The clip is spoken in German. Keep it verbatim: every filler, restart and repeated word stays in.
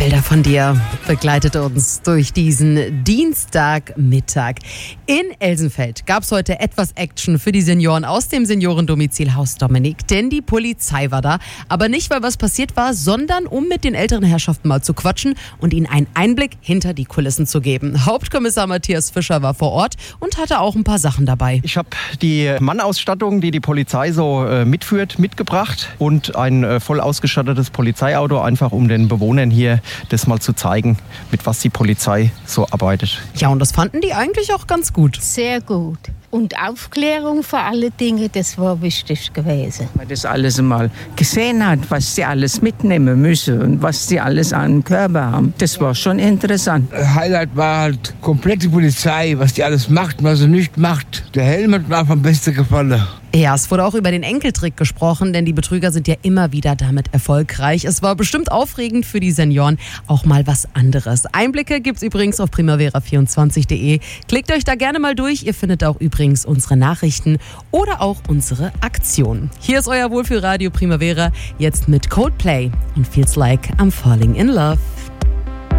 Bilder von dir begleitet uns durch diesen Dienstagmittag. In Elsenfeld gab es heute etwas Action für die Senioren aus dem Seniorendomizil Haus Dominik, denn die Polizei war da. Aber nicht, weil was passiert war, sondern um mit den älteren Herrschaften mal zu quatschen und ihnen einen Einblick hinter die Kulissen zu geben. Hauptkommissar Matthias Fischer war vor Ort und hatte auch ein paar Sachen dabei. Ich habe die Mannausstattung, die die Polizei so äh, mitführt, mitgebracht und ein äh, voll ausgestattetes Polizeiauto, einfach um den Bewohnern hier das mal zu zeigen, mit was die Polizei so arbeitet. Ja, und das fanden die eigentlich auch ganz gut. Sehr gut. Und Aufklärung für alle Dinge, das war wichtig gewesen. Man das alles mal gesehen hat, was sie alles mitnehmen müssen und was sie alles an dem Körper haben. Das war schon interessant. Highlight war halt komplett die Polizei, was die alles macht, was sie nicht macht. Der Helm hat mir am besten gefallen. Ja, es wurde auch über den Enkeltrick gesprochen, denn die Betrüger sind ja immer wieder damit erfolgreich. Es war bestimmt aufregend für die Senioren, auch mal was anderes. Einblicke gibt's übrigens auf primavera vierundzwanzig punkt de. Klickt euch da gerne mal durch. Ihr findet auch übrigens unsere Nachrichten oder auch unsere Aktionen. Hier ist euer Wohlfühlradio Primavera, jetzt mit Coldplay und Feels Like I'm Falling in Love.